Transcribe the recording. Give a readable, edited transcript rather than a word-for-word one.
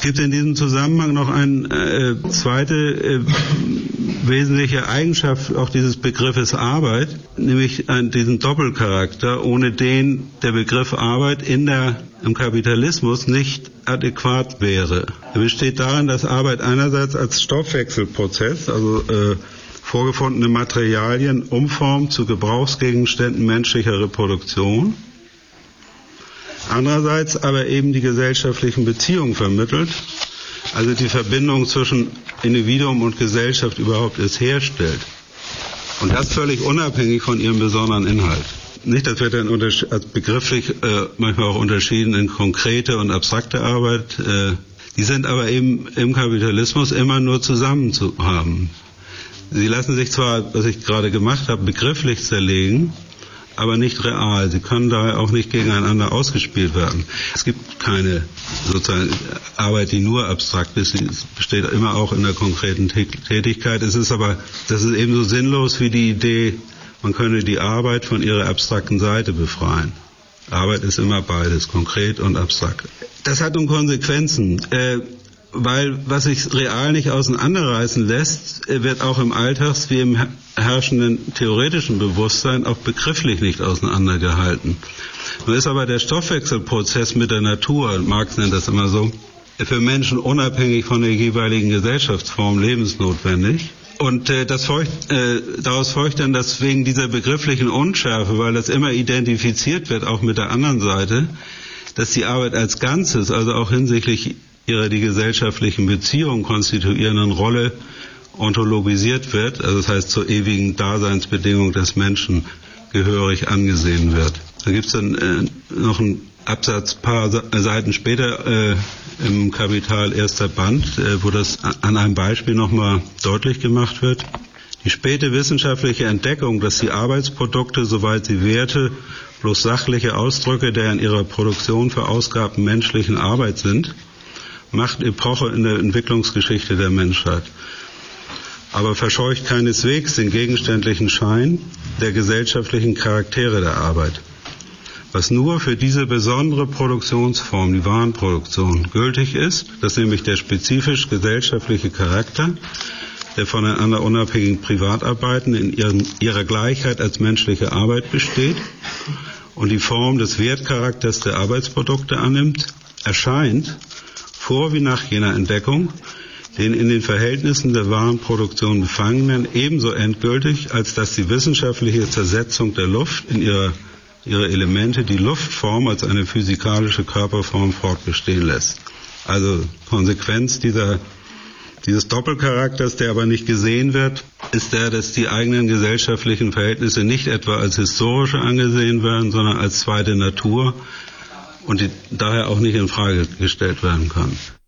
Es gibt in diesem Zusammenhang noch eine zweite wesentliche Eigenschaft auch dieses Begriffes Arbeit, nämlich diesen Doppelcharakter, ohne den der Begriff Arbeit im Kapitalismus nicht adäquat wäre. Er besteht darin, dass Arbeit einerseits als Stoffwechselprozess, also vorgefundene Materialien umformt zu Gebrauchsgegenständen menschlicher Reproduktion, andererseits aber eben die gesellschaftlichen Beziehungen vermittelt, also die Verbindung zwischen Individuum und Gesellschaft überhaupt erst herstellt. Und das völlig unabhängig von ihrem besonderen Inhalt. Nicht, das wird dann als begrifflich manchmal auch unterschieden in konkrete und abstrakte Arbeit. Die sind aber eben im Kapitalismus immer nur zusammen zu haben. Sie lassen sich zwar, was ich gerade gemacht habe, begrifflich zerlegen, aber nicht real. Sie können daher auch nicht gegeneinander ausgespielt werden. Es gibt keine sozusagen Arbeit, die nur abstrakt ist. Sie besteht immer auch in der konkreten Tätigkeit. Das ist ebenso sinnlos wie die Idee, man könne die Arbeit von ihrer abstrakten Seite befreien. Arbeit ist immer beides, konkret und abstrakt. Das hat nun Konsequenzen, weil was sich real nicht auseinanderreißen lässt, wird auch im Alltags wie im herrschenden theoretischen Bewusstsein auch begrifflich nicht auseinandergehalten. Nun ist aber der Stoffwechselprozess mit der Natur, Marx nennt das immer so, für Menschen unabhängig von der jeweiligen Gesellschaftsform lebensnotwendig. Und daraus folgt dann, dass wegen dieser begrifflichen Unschärfe, weil das immer identifiziert wird, auch mit der anderen Seite, dass die Arbeit als Ganzes, also auch hinsichtlich ihrer die gesellschaftlichen Beziehungen konstituierenden Rolle ontologisiert wird, also das heißt zur ewigen Daseinsbedingung des Menschen gehörig angesehen wird. Da gibt es dann noch einen Absatz, paar Seiten später im Kapital erster Band, wo das an einem Beispiel nochmal deutlich gemacht wird. Die späte wissenschaftliche Entdeckung, dass die Arbeitsprodukte, soweit sie Werte, bloß sachliche Ausdrücke der in ihrer Produktion verausgabten menschlichen Arbeit sind, macht Epoche in der Entwicklungsgeschichte der Menschheit. Aber verscheucht keineswegs den gegenständlichen Schein der gesellschaftlichen Charaktere der Arbeit. Was nur für diese besondere Produktionsform, die Warenproduktion, gültig ist, dass nämlich der spezifisch gesellschaftliche Charakter der voneinander unabhängigen Privatarbeiten in ihrer Gleichheit als menschliche Arbeit besteht und die Form des Wertcharakters der Arbeitsprodukte annimmt, erscheint vor wie nach jener Entdeckung den in den Verhältnissen der Warenproduktion Befangenen ebenso endgültig, als dass die wissenschaftliche Zersetzung der Luft in ihre Elemente die Luftform als eine physikalische Körperform fortbestehen lässt. Also Konsequenz dieses Doppelcharakters, der aber nicht gesehen wird, ist der, dass die eigenen gesellschaftlichen Verhältnisse nicht etwa als historische angesehen werden, sondern als zweite Natur und die daher auch nicht in Frage gestellt werden können.